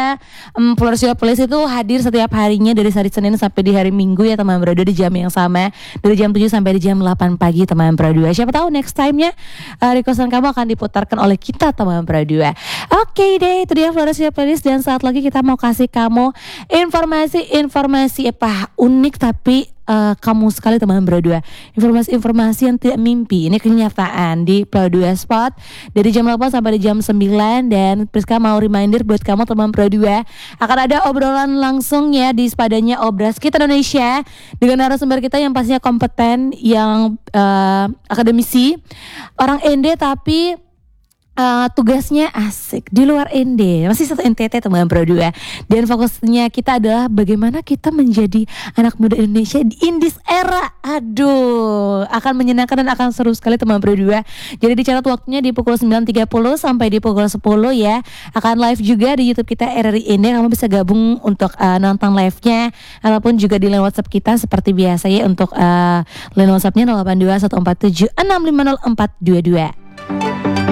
Floresio Playlist itu hadir setiap harinya dari hari Senin sampai di hari Minggu ya teman berdua, di jam yang sama, dari jam 7 sampai di jam 8 pagi teman berdua. Siapa tahu next time-nya requestan kamu akan diputarkan oleh kita teman berdua. Oke deh, itu dia Floresio Playlist, dan saat lagi kita mau kasih kamu informasi unik tapi kamu sekali teman berdua. Informasi yang tidak mimpi, ini kenyataan di Pro2 Spot dari jam 8 sampai di jam 9. Dan Priska mau reminder buat kamu teman Pro2, akan ada obrolan langsung ya di sepadanya Obras Kita Indonesia dengan narasumber kita yang pastinya kompeten, yang akademisi, orang ND tapi tugasnya asik di luar ND, masih satu NTT teman Pro2. Dan fokusnya kita adalah bagaimana kita menjadi anak muda Indonesia in this era. Aduh, akan menyenangkan dan akan seru sekali teman Pro2. Jadi dicatat waktunya di pukul 9.30 sampai di pukul 10 ya. Akan live juga di YouTube kita RRI ND. Kamu bisa gabung untuk nonton live-nya, ataupun juga di line WhatsApp kita seperti biasa ya. Untuk line WhatsApp-nya 082 147 650 422.